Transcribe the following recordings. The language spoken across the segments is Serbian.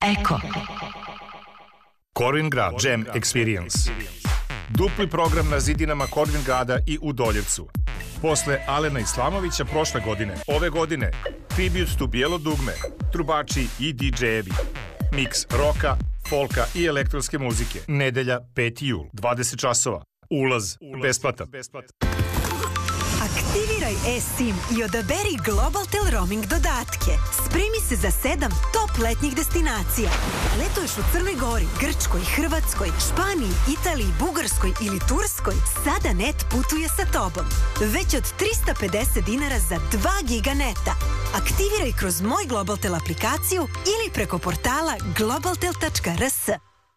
Eko. Corvin Grad Jam Experience. Dupli program na zidinama Corvin Grada i u Doljevcu. Posle Alena Islamovića prošle godine, ove godine, tribute to Bijelo dugme, trubači i DJ-evi. Miks roka, folka i elektronske muzike. Nedelja, 5. jul, 20 časova. Ulaz besplatan. Aktiviraj eSIM i odaberi Globaltel roaming dodatke. Spremi se za 7 top letnjih destinacija. Letuješ u Crnoj Gori, Grčkoj, Hrvatskoj, Španiji, Italiji, Bugarskoj ili Turskoj? Sada net putuje sa tobom. Već od 350 dinara za 2 giga neta. Aktiviraj kroz Moj Globaltel aplikaciju ili preko portala globaltel.rs.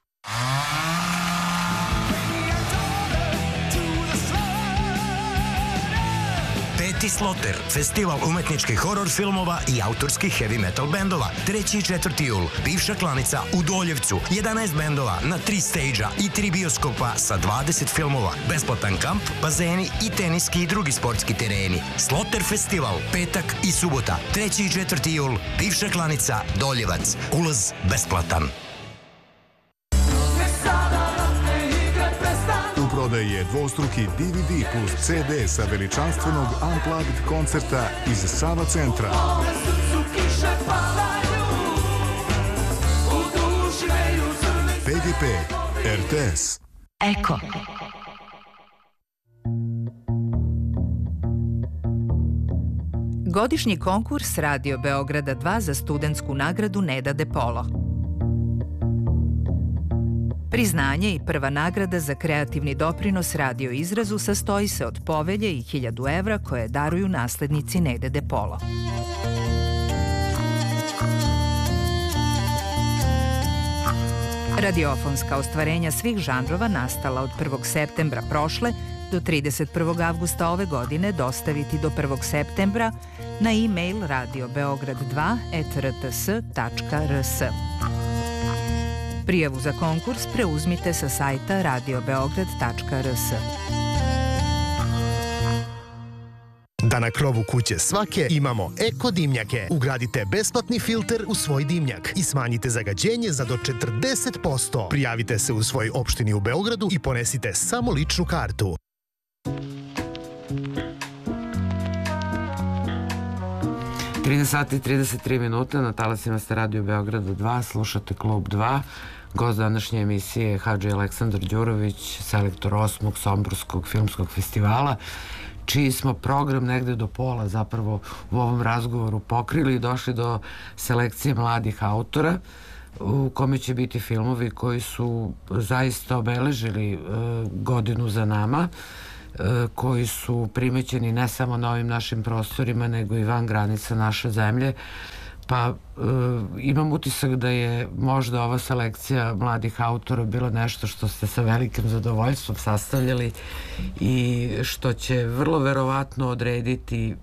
Peti Sloter, festival umetničkih horor filmova i autorskih heavy metal bendova. 3. i 4. jul, bivša klanica u Doljevcu. 11 bendova na 3 stage-a i 3 bioskopa sa 20 filmova. Besplatan kamp, bazeni i teniski i drugi sportski tereni. Sloter festival, petak i subota. 3. i 4. jul, bivša klanica Doljevac. Ulaz besplatan. Prodaji je dvostruki DVD plus CD sa veličanstvenog Unplugged koncerta iz Sava centra. PGP RTS. Eko. Godišnji konkurs Radio Beograda 2 za studentsku nagradu Neda De Polo. Priznanje i prva nagrada za kreativni doprinos radio izrazu sastoji se od povelje i 1000 evra koje daruju naslednici Nede De Polo. Radiofonska ostvarenja svih žanrova nastala od 1. septembra prošle do 31. avgusta ove godine dostaviti do 1. septembra na e-mail radiobeograd2@rts.rs. Prijavu za konkurs preuzmite sa sajta radiobeograd.rs. Da na krovu kuće svake imamo eko dimnjake. Ugradite besplatni filter u svoj dimnjak i smanjite zagađenje za do 40%. Prijavite se u svojoj opštini u Beogradu i ponesite samo ličnu kartu. Sati 33 minuta, na talasima ste Radio Beograda 2, slušate Klub 2. Gost današnje emisije je Hadži Aleksandar Đurović, selektor 8. Somborskog filmskog festivala, čiji smo program negde do pola zapravo u ovom razgovoru pokrili i došli do selekcije mladih autora, u kome će biti filmovi koji su zaista obeležili godinu za nama, koji su primećeni ne samo na ovim našim prostorima, nego i van granica naše zemlje. Pa imam utisak da je možda ova selekcija mladih autora bila nešto što ste sa velikim zadovoljstvom sastavljali i što će vrlo verovatno odrediti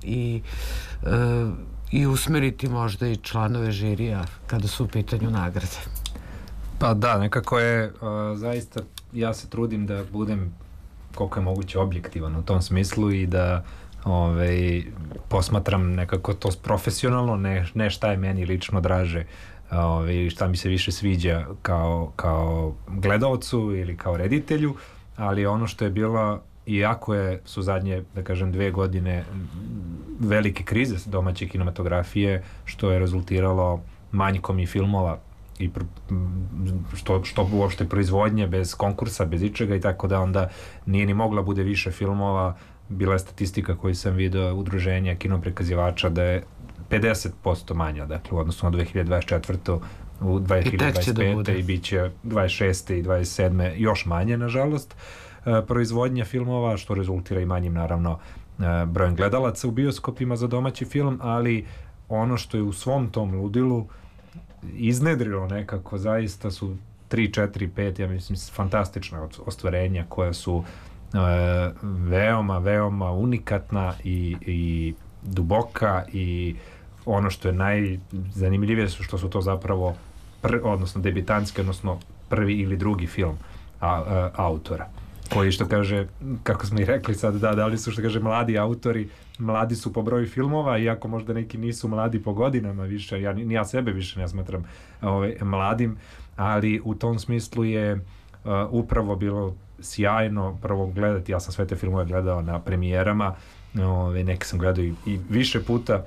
i usmeriti možda i članove žirija kada su u pitanju nagrade. Pa da, nekako je zaista, ja se trudim da budem koliko je moguće objektivan u tom smislu i da posmatram nekako to profesionalno, ne šta je meni lično draže, šta mi se više sviđa kao gledaocu ili kao reditelju, ali ono što je bilo, iako su zadnje, da kažem, 2 godine velike krize domaće kinematografije, što je rezultiralo manjkom i filmova i što uopšte proizvodnje bez konkursa, bez ičega, i tako da onda nije ni mogla bude više filmova. Bila je statistika koju sam vidio udruženja kinoprikazivača da je 50% manja, dakle u odnosu na 2024. u 2025. i bit će 26. i 27. još manje, nažalost, proizvodnja filmova, što rezultira i manjim, naravno, brojem gledalaca u bioskopima za domaći film, ali ono što je u svom tom ludilu iznedrilo nekako, zaista su 3, 4, 5, ja mislim, fantastična ostvarenja koja su veoma, veoma unikatna i duboka, i ono što je najzanimljivije što su to zapravo odnosno debitanski, odnosno prvi ili drugi film autora. koji što kaže, kako smo i rekli sad, da li su što kaže mladi autori, mladi su po broju filmova, iako možda neki nisu mladi po godinama više, ja sebe više ne smatram mladim, ali u tom smislu je upravo bilo sjajno prvo gledati, ja sam sve te filmove gledao na premijerama, neke sam gledao i više puta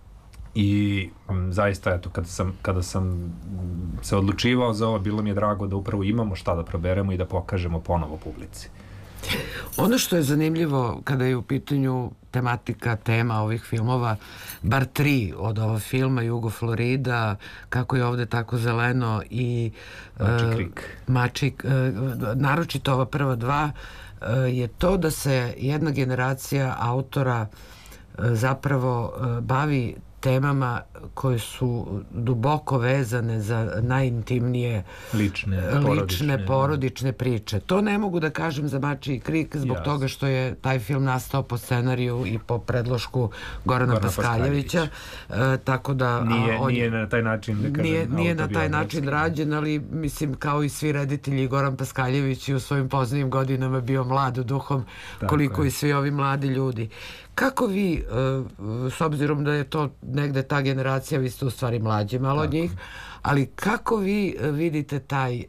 i zaista eto kada sam se odlučivao za ovo, bilo mi je drago da upravo imamo šta da proberemo i da pokažemo ponovo publici. Ono što je zanimljivo kada je u pitanju tema ovih filmova, bar 3 od ovog filma, Jugo Florida, Kako je ovde tako zeleno i Mačji Krik, naročito ova prva 2, je to da se jedna generacija autora zapravo bavi temama koje su duboko vezane za najintimnije lične porodične priče. To ne mogu da kažem za Mačji Krik zbog toga što je taj film nastao po scenariju i po predlošku Gorana Paskaljevića, tako da nije na taj način da kažem, nije na taj način rađen, ali mislim kao i svi reditelji, Goran Paskaljević i u svojim poznijim godinama bio mlad duhom koliko i svi ovi mladi ljudi. Kako vi, s obzirom da je to negde ta generacija, vi ste u stvari mlađi malo od njih, ali kako vi vidite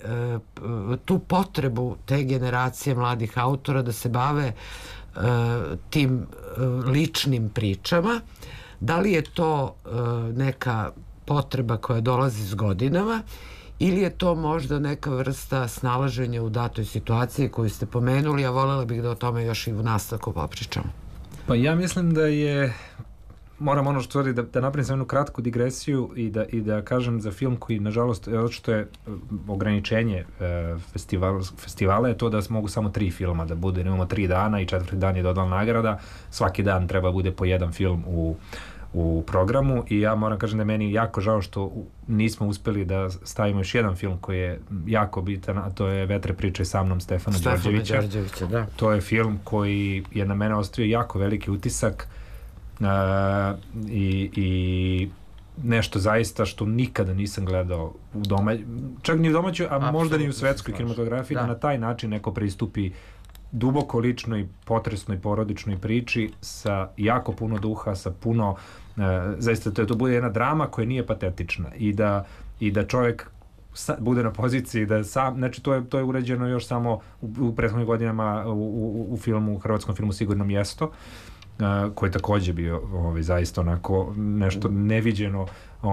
tu potrebu te generacije mladih autora da se bave tim ličnim pričama? Da li je to neka potreba koja dolazi s godinama ili je to možda neka vrsta snalaženja u datoj situaciji koju ste pomenuli, a voljela bih da o tome još i u nastavku popričamo? Pa ja mislim da je, moram ono što da napravim jednu kratku digresiju i da kažem za film koji nažalost, što je ograničenje festivala je to da mogu samo 3 filma da bude, imamo 3 dana i 4. dan je dodala nagrada, svaki dan treba bude po jedan film u programu i ja moram kažem da je meni jako žao što nismo uspeli da stavimo još jedan film koji je jako bitan, a to je Vetre priče sa mnom Stefana Đorđevića. Da. To je film koji je na mene ostavio jako veliki utisak i nešto zaista što nikada nisam gledao čak ni u domaćoj, a možda ni u svetskoj kinematografiji, da na taj način neko pristupi duboko ličnoj, potresnoj, porodičnoj priči sa jako puno duha, sa puno zaista to bude jedna drama koja nije patetična i da čovjek bude na poziciji da sam, znači to je urađeno još samo u prethodnim godinama u hrvatskom filmu Sigurno mjesto, koji je također bio zaista onako nešto neviđeno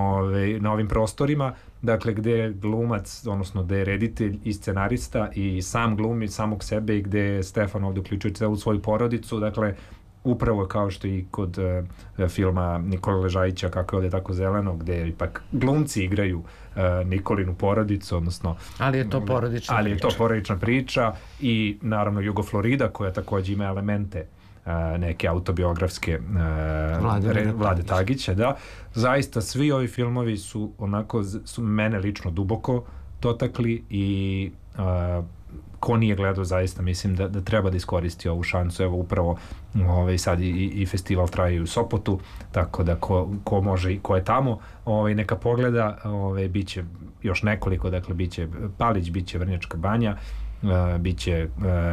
na ovim prostorima, dakle gde je glumac, odnosno gde je reditelj i scenarista i sam glumi samog sebe i gde je Stefan ovdje uključuje celu svoju porodicu, dakle upravo kao što i kod filma Nikole Ležajića Kako je ovdje tako zeleno, gde ipak glumci igraju Nikolinu porodicu, odnosno ali je to porodična priča i naravno Jugo Florida koja također ima elemente neke autobiografske Vlade Tagića, da. Zaista svi ovi filmovi su onako, su mene lično duboko dotakli i ko nije gledao zaista mislim da treba da iskoristi ovu šansu. Evo upravo sad i festival traje u Sopotu, tako da ko može i ko je tamo neka pogleda, biće još nekoliko, dakle biće Palić, biće Vrnjačka Banja, biće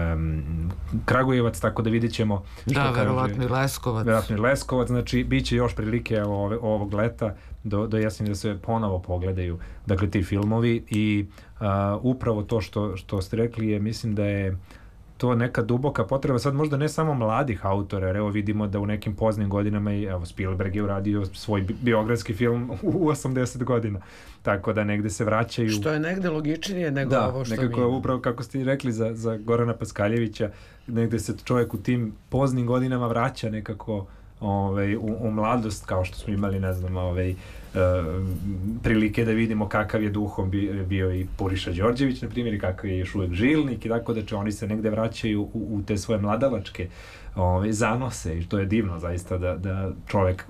Kragujevac, tako da vidjet ćemo verovatno i Leskovac, znači biće još prilike ovog leta do jeseni da se ponovo pogledaju dakle ti filmovi i upravo to što ste rekli je, mislim da je to neka duboka potreba, sad možda ne samo mladih autora, jer evo vidimo da u nekim poznim godinama i evo Spielberg je uradio svoj biografski film u 80 godina, tako da negde se vraćaju. Što je negde logičnije nego ovo što nekako upravo kako ste rekli za Gorana Paskaljevića, negde se čovjek u tim poznim godinama vraća nekako u mladost, kao što smo imali, ne znam, prilike da vidimo kakav je duhom bio i Puriša Đorđević, na primjer, i kakav je još uvijek Žilnik, i tako da će oni se negde vraćaju u te svoje mladalačke zanose, i to je divno zaista da čovjek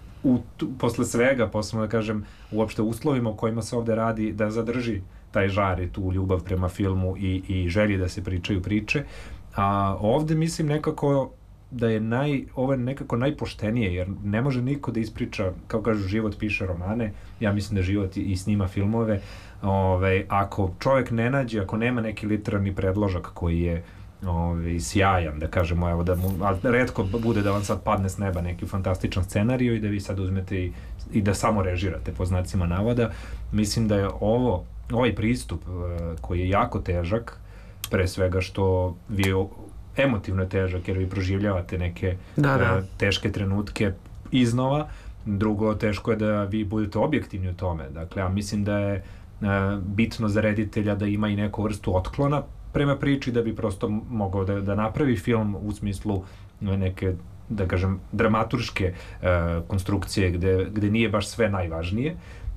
posle svega, posle da kažem uopšte uslovima u kojima se ovde radi, da zadrži taj žar i tu ljubav prema filmu i želji da se pričaju priče. A ovde mislim nekako da je ovo je nekako najpoštenije, jer ne može niko da ispriča, kao kažu, život piše romane, ja mislim da život i snima filmove. Ako čovjek ne nađe, ako nema neki literarni predložak koji je sjajan, da kažemo, evo, ali retko bude da vam sad padne s neba neki fantastičan scenarij i da vi sad uzmete i da samo režirate, po znacima navoda. Mislim da je ovaj pristup koji je jako težak, pre svega što vi emotivno je težak jer vi proživljavate neke teške trenutke iznova. Drugo, teško je da vi budete objektivni u tome. Dakle, ja mislim da je bitno za reditelja da ima i neku vrstu otklona prema priči, da bi prosto mogao da napravi film u smislu neke, da kažem, dramaturške konstrukcije gde nije baš sve najvažnije.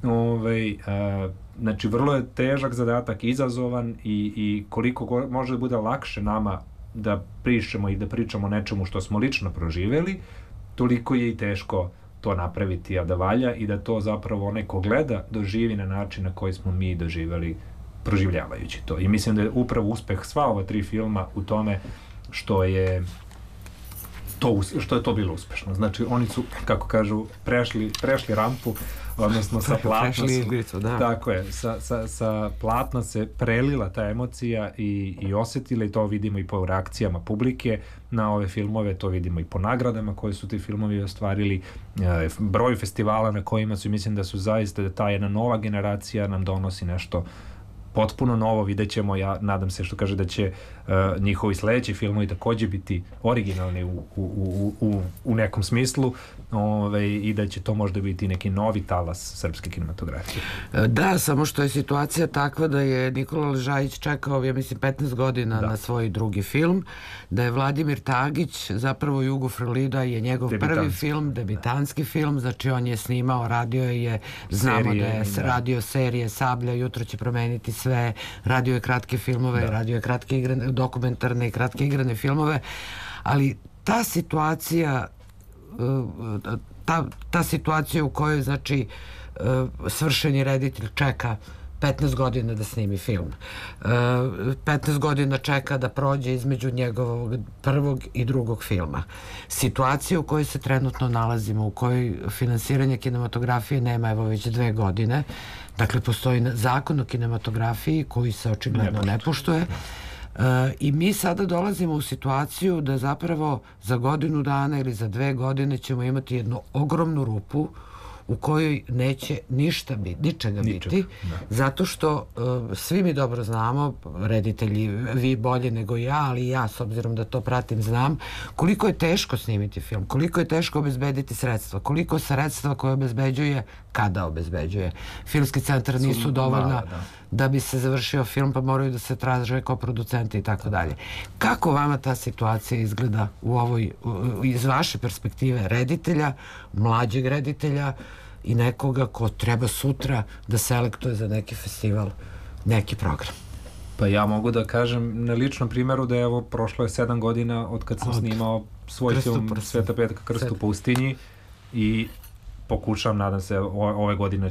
Znači, vrlo je težak zadatak, izazovan i koliko može da bude lakše nama da prišemo i da pričamo o nečemu što smo lično proživeli, toliko je i teško to napraviti, a da valja i da to zapravo onaj ko gleda doživi na način na koji smo mi doživeli proživljavajući to. I mislim da je upravo uspeh sva ova 3 filma u tome što je to bilo uspešno. Znači, oni su, kako kažu, prešli rampu, odnosno sa platna su, tako je, sa platna se prelila ta emocija i osetila, i to vidimo i po reakcijama publike na ove filmove, to vidimo i po nagradama koje su ti filmovi ostvarili, broj festivala na kojima su, mislim da su zaista, da ta jedna nova generacija nam donosi nešto potpuno novo. Vidjet ćemo, ja nadam se, što kaže, da će njihovi sledeći filmovi takođe biti originalni u nekom smislu, i da će to možda biti neki novi talas srpske kinematografije. Da, samo što je situacija takva da je Nikola Ležajić čekao, ja mislim, 15 godina na svoj drugi film, da je Vladimir Tagić, zapravo Jugo Frlida je njegov prvi film, debitanski film, znači on je snimao, radio je, znamo da je radio serije Sablja, Jutro će promeniti sve, radio je kratke filmove, radio je kratke igrane, dokumentarne i kratke igrane filmove, ali ta situacija ta situacija u kojoj, znači, svršeni reditelj čeka 15 godina da snimi film. 15 godina čeka da prođe između njegovog prvog i drugog filma. Situacija u kojoj se trenutno nalazimo, u kojoj finansiranje kinematografije nema, evo, već 2 godine. Dakle, postoji zakon o kinematografiji koji se očigledno ne poštuje. I mi sada dolazimo u situaciju da zapravo za godinu dana ili za 2 godine ćemo imati jednu ogromnu rupu u kojoj neće ničega biti, zato što svi mi dobro znamo, reditelji, vi bolje nego ja, ali ja, s obzirom da to pratim, znam koliko je teško snimiti film, koliko je teško obezbediti sredstva, koliko sredstva koje obezbeđuje, kada obezbeđuje. Filmski centar nisu dovoljna da bi se završio film, pa moraju da se traže kao producenti i tako dalje. Kako vama ta situacija izgleda u ovoj, iz vaše perspektive reditelja, mlađeg reditelja i nekoga ko treba sutra da selektuje za neki festival, neki program? Pa ja mogu da kažem na ličnom primjeru da je evo prošlo je 7 godina od kad sam snimao svoj film Sveta petka, Krst u pustinji, i pokušavam, nadam se ove godine